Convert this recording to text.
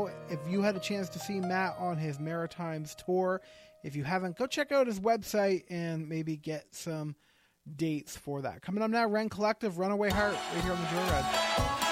know if you had a chance to see Matt on his Maritimes tour. If you haven't, go check out his website and maybe get some dates for that. Coming up now, Ren Collective, Runaway Heart, right here on the Joyride.